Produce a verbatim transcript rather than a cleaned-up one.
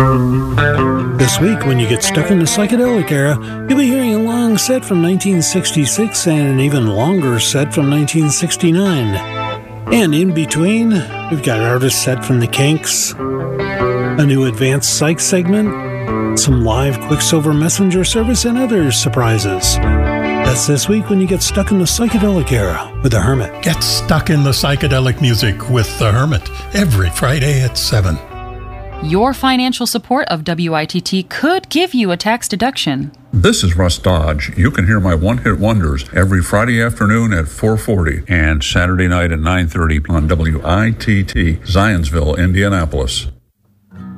This week, when you get stuck in the psychedelic era, you'll be hearing a long set from nineteen sixty-six and an even longer set from nineteen sixty-nine. And in between, we've got an artist set from the Kinks, a new Advanced Psych segment, some live Quicksilver Messenger service, and other surprises. That's this week when you get stuck in the psychedelic era with The Hermit. Get stuck in the psychedelic music with The Hermit every Friday at seven. Your financial support of W I T T could give you a tax deduction. This is Russ Dodge. You can hear my one-hit wonders every Friday afternoon at four forty and Saturday night at nine thirty on W I T T, Zionsville, Indianapolis.